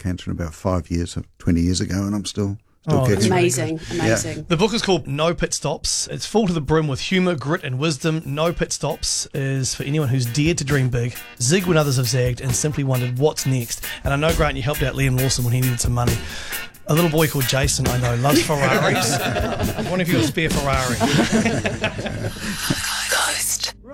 cancer in about 5 years, 20 years ago, and I'm still that's kicking. Amazing. Yeah. The book is called No Pit Stops. It's full to the brim with humour, grit and wisdom. No Pit Stops is for anyone who's dared to dream big, zig when others have zagged, and simply wondered what's next. And I know, Grant, you helped out Liam Lawson when he needed some money. A little boy called Jason, I know, loves Ferraris. I wonder if you got a spare Ferrari. Coast.